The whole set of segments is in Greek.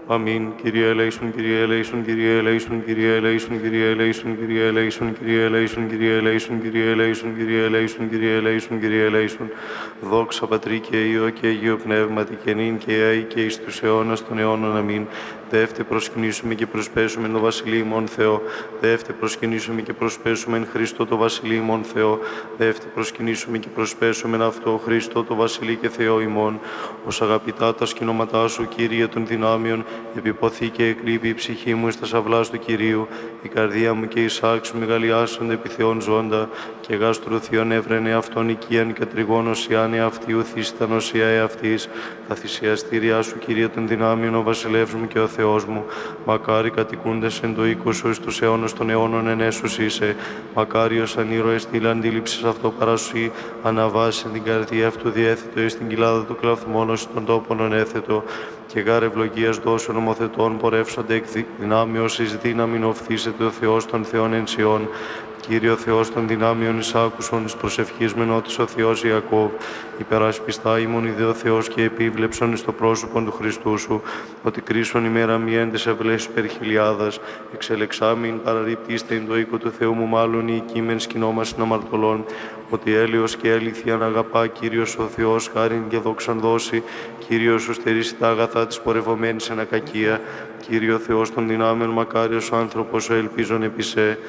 Αμήν. Kyrie eleison, Kyrie eleison, Kyrie eleison, Kyrie eleison, Kyrie eleison, Kyrie eleison, Kyrie eleison, Kyrie eleison, Kyrie eleison, Kyrie eleison, Kyrie eleison, Kyrie eleison. Δόξα Πατρί και Υιό και Αγίο Πνεύματι και νυν και αεί και εις τους αιώνας των αιώνων. Αμήν. Δεύτε προσκυνήσουμε και προσπέσουμε το Βασιλείο ημών Θεό. Δεύτε προσκυνήσουμε και προσπέσουμε εν Χριστώ το Βασιλείο ημών Θεό. Δεύτε προσκυνήσουμε και προσπέσουμε αυτό Χριστό το Βασιλείο και Θεό ημών. Ως αγαπητά τα σκηνώματά σου, Κύριε των δυνάμεων, επιποθεί και εκλείπει η ψυχή μου εις τα σαυλάς του Κυρίου. Η καρδία μου και η σάξη μου μεγαλειάσονται επί Θεών ζώντα. Και γάστρου Θείον έβρενε αυτόν οικίαν και τριγών οσιάν εαυτίου θύσταν οσία εαυτής. Τα θυσιαστήριά σου, Κύριε των δυνάμεων, ο βασιλεύς μου και ο Θεός μου. Μακάρι κατοικούντες εν το οίκο σου εις τους αιώνας των αιώνων ενέσους είσαι. Μακάριος αν ήρωες στήλ αντίληψης αυτό παρασύ, αναβάσει την καρδία αυτού διέθετο εις την κοιλάδα του κλαθμόνος των τόπων ανέθετο. Και γάρ ευλογίας δώσεων νομοθετών πορεύσονται εκ δυνάμεως εις δύναμην οφθήσεται ο Θεός των Θεών εν Σιών. Κύριε ο Θεός των δυνάμεων εις άκουσον εις προσευχής μενότης ο Θεός Ιακώβ. Υπερασπιστά ημών ιδε ο Θεός και επίβλεψον εις το πρόσωπον του Χριστού σου, ότι κρίσον ημέρα μη έντες ευλές υπέρ χιλιάδας, εξελεξάμην παραρρυπτήστε εν το οίκο του Θεού μου μάλλον οι κείμεν σκηνόμασιν αμαρτωλών, ότι έλεος και αλήθειαν αγαπά Κύριος ο Θεός χάριν και δόξαν δώσει, Κύριος σου στερήσει τα αγαθά της πορευομένης εν ακακία, Κύριε ο Θεός των δυνάμεων μακάριος ο άνθρωπος ο ελπίζων επί σε.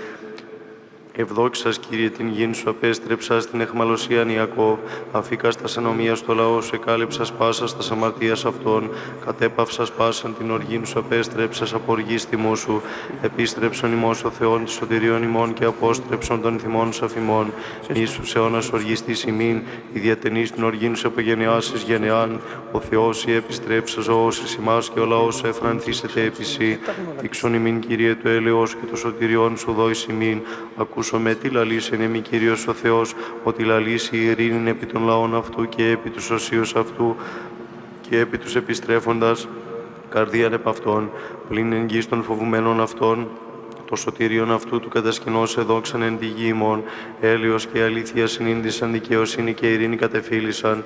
Ευδόξας, Κύριε, την γην σου απέστρεψα στην εχμαλωσίαν Ιακώβ, αφήκας τας ενομίας στο λαό σου, εκάλυψας πάσας τας αμαρτίας αυτών, κατέπαυσας πάσαν την οργήν σου απέστρεψας από οργής τιμού σου, επίστρεψον ημός ο Θεόν της σωτηρίων ημών και απόστρεψον των θυμών σου αφημών, Ιησούς αιώνας οργιστής ημίν, η διατενής την οργήν σου από γενεάς εις γενεάν, ο Θεός η επιστρέψας ο όσης ημάς και ο λαός σου εφρανθήσεται επί σοι, δείξον ημίν, Κύριε, το έλεος και το σωτηριόν σου δόης ημίν, με τι λαλείς εν εμεί Κύριος ο Θεός, ότι λαλείς η ειρήνη επί των λαών αυτού και επί τους οσίους αυτού και επί τους επιστρέφοντας καρδίαν επ' αυτών, πλην εν γης των φοβουμένων αυτών, το σωτήριον αυτού του κατασκηνώσε δόξαν εν τη γη ημών, έλεος και αλήθεια συνήντησαν, δικαιοσύνη και ειρήνη κατεφύλησαν.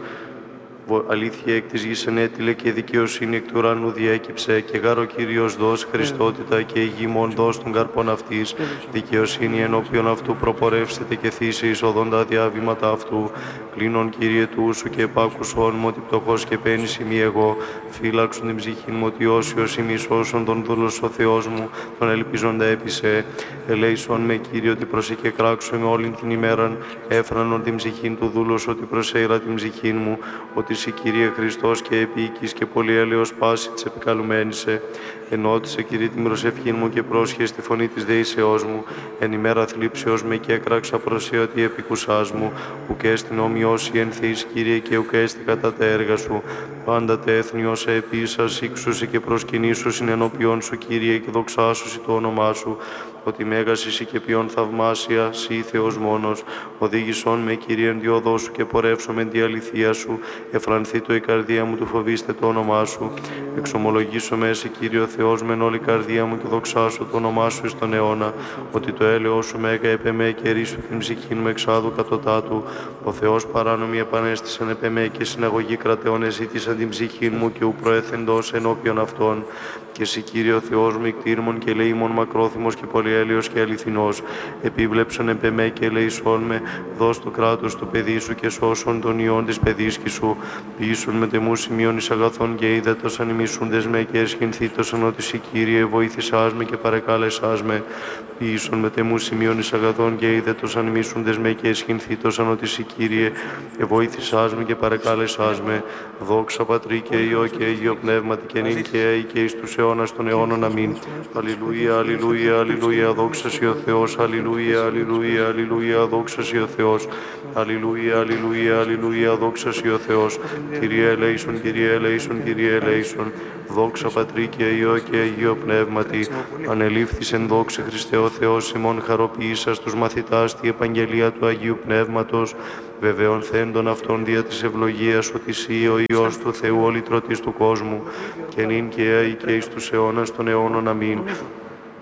Αλήθεια εκ της γης ενέτειλε και δικαιοσύνη εκ του ουρανού διέκυψε και γάρ ο Κύριος δώσ' Χριστότητα και η γη μόν δώσ' των καρπών αυτής. Δικαιοσύνη ενώπιον αυτού προπορεύσετε και θύσει εισοδόν τα διαβήματα αυτού. Κλείνον, Κύριε, του σου και επάκουσον μου ότι πτωχός και πένης ημί εγώ. Φύλαξον την ψυχή μου ότι όσιος ημί σώσον τον δούλος ο Θεός μου, τον ελπίζοντα έπεισε. Ελέησον με, Κύριε, ότι προσήκε κράξω με όλη την ημέραν. Έφρανον την ψυχή του δούλος ότι προσέειρα την ψυχή μου, ότι εσύ, Κύριε Χριστός και επίοικης και πολυέλεος πάση της επικαλουμένησε. Ενώτισε, Κύριε, την προσευχή μου και πρόσχε στη φωνή της δεήσεώς μου. Εν ημέρα θλίψεως με και έκραξα προσέωτη επικουσάς μου. Ουκ έστιν ομοιώσει ενθείς, Κύριε, και ουκ έστι κατά τα έργα σου. Πάντα τε έθνη όσα επίσας ύξουσι και προσκυνήσουσιν ενώπιον σου, Κύριε, και δοξάσουσι το όνομά σου. Ότι μέγας εσύ και ποιον θαυμάσια, σύ Θεός μόνος. Οδήγησόν με, Κύριε, εν διόδό σου και πορεύσομαι εν τη αληθεία σου. Εφρανθεί το η καρδία μου του φοβήστε το όνομά σου. Εξομολογήσω με εσύ, Κύριο Θεός, μεν όλη η καρδία μου και δοξάσω το όνομά σου εις τον αιώνα. Ότι το έλεος σου μέγα επεμέ και ρίσου την ψυχήν μου εξάδου κατωτάτου. Ο Θεός παράνομοι επανέστησαν επεμέ και συναγωγή κρατεών εζήτησαν την ψυχήν μου και ου προέθεντος ενώπιον αυτών. Και εσύ, Κύριε ο Θεός μου, ικτήρμον και ελεήμον μακρόθυμος και πολυέλεος και αληθινός, επίβλεψον επεμέ και ελεησόν με, δώσ' το κράτος του παιδί σου και σώσον τον ιόν της παιδίσκης σου, ποιήσουν με τεμού σημείων εις αγαθών και είδατος ανημισούντες με και εσχυνθήτωσαν ότι εσύ, Κύριε, βοήθησάς με και παρεκάλεσάς με. Ποιήσουν με τεμού σημείων εις αγαθών και είδατος ανημισούντες με και εσχυνθήτωσαν ότι εσύ, Κύριε, βοήθησάς με και παρεκάλεσάς με. Δόξα Πατρί και Υιό και Αγίο Πνεύματι και νυν και αεί και εις τους αιώνας των αιώνων. Αμήν. Αλληλούια, αλληλούια, αλληλούια, δόξα σοι ο Θεός. Αλληλούια, αλληλούια, αλληλούια, δόξα σοι ο Θεός. Αλληλούια, αλληλούια, αλληλούια, δόξα σοι ο Θεός. Kyrie ελέησον, Kyrie ελέησον, Kyrie ελέησον. Δόξα Πατρί και Υιό και Αγίο Πνεύματι. Ανελήφθης εν δόξα Χριστέ ο Θεός ημών χαροποίησας τους μαθητάς τη επαγγελία του Αγίου Πνεύματος. Βεβαίων θέντων αυτών δια της ευλογίας ότι εσύ ο Υιός του Θεού ολυτρωτής του κόσμου και νυν και αεί και εις τους αιώνας των αιώνων. Αμήν.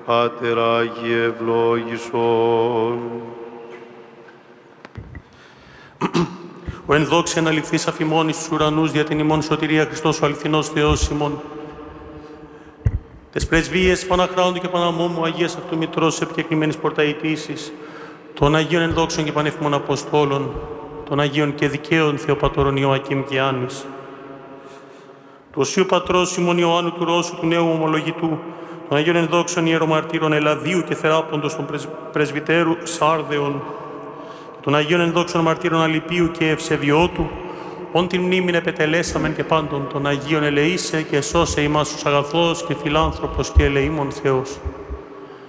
Πάτερ Άγιε ευλόγησον. Ο εν δόξη αναληφθείς αφημών στους ουρανούς δια την ημών σωτηρία Χριστός ο αληθινός Θεός ημών. Τες πρεσβείες Παναχράντου και Παναμόμου Αγίας αυτού Μητρός επικεκλημένης πορταητήσεις, των Αγίων ενδόξων και πανεύχημων Αποστόλων, των Αγίων και δικαίων Θεοπατώρων Ιωακήμ και Άννης, του Οσίου Πατρός Σιμών Ιωάννου του Ρώσου του Νέου Ομολογητού, των Αγίων ενδόξων Ιερομαρτύρων Ελαδίου και Θεράποντος των Πρεσβυτέρου Σάρδεων, των Αγίων ενδόξων Μαρτύρων Αλυπίου και Ευσεβιώτου, όν την μνήμην επετελέσαμεν και πάντων των Αγίων ελεήσε και σώσε ημάς ως αγαθός και φιλάνθρωπος και ελεήμων Θεός.